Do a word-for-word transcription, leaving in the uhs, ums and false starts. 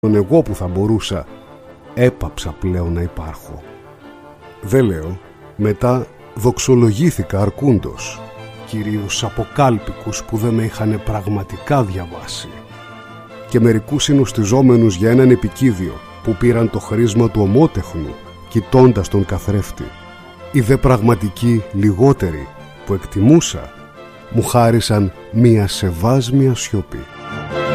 εγώ που θα μπορούσα, έπαψα πλέον να υπάρχω. Δεν λέω, μετά δοξολογήθηκα αρκούντος, κυρίως από κάλπικους που δεν με είχαν πραγματικά διαβάσει και μερικούς συνοστιζόμενους για έναν επικίδιο που πήραν το χρήσμα του ομότεχνου κοιτώντας τον καθρέφτη. Οι δε πραγματικοί λιγότεροι που εκτιμούσα μου χάρισαν μία σεβάσμια σιωπή.